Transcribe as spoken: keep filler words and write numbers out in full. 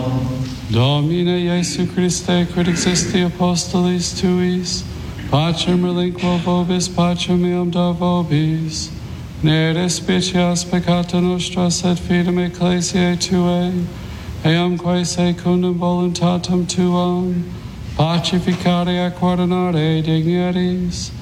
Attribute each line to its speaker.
Speaker 1: Domine Iesu Christe, quid existi apostolis tuis, pacem relinquo vobis, pacem meam da vobis, ne respicias peccata nostra, sed fidem ecclesiae tuae, eamque secundum voluntatem tuam, pacificare et coordinare dignities,